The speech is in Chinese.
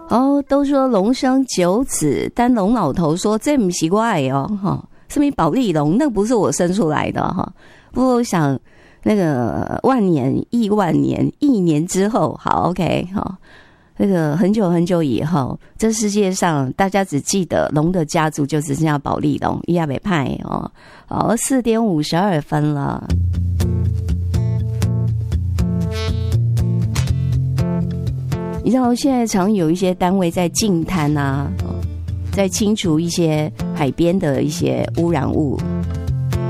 哦，都说龙生九子，但龙老头说这不是我的哦，哈，什么保利龙，那不是我生出来的哈。不过我想那个万年、亿万年、亿年之后，好 OK 哈。那个很久很久以后，这世界上大家只记得龙的家族就只剩下保利龙，伊亚北派哦。好，4点52分了。你知道现在常有一些单位在净滩啊，在清除一些海边的一些污染物，